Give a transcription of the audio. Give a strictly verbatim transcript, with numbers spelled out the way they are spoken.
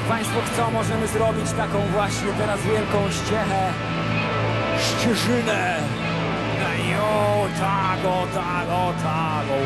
Państwo chcą, możemy zrobić taką właśnie teraz wielką ścieżę. Ścieżynę. No, o tak, o tak, o tak, o